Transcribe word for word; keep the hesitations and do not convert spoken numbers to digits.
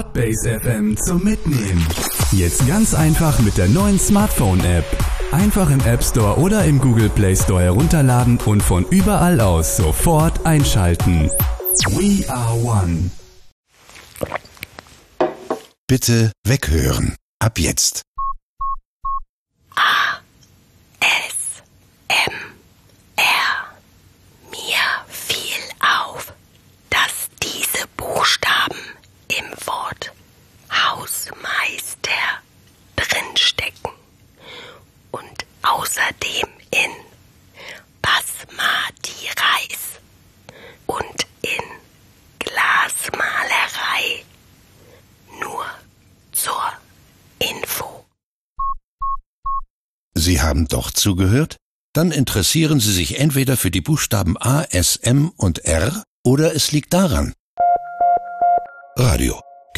Base F M zum Mitnehmen. Jetzt ganz einfach mit der neuen Smartphone-App. Einfach im App Store oder im Google Play Store herunterladen und von überall aus sofort einschalten. We are one. Bitte weghören. Ab jetzt. A. S. M. R. Mir fiel auf, dass diese Buchstaben im Wort Hausmeister drinstecken und außerdem in Basmati Reis und in Glasmalerei. Nur zur Info. Sie haben doch zugehört? Dann interessieren Sie sich entweder für die Buchstaben A, S, M und R oder es liegt daran. Radio.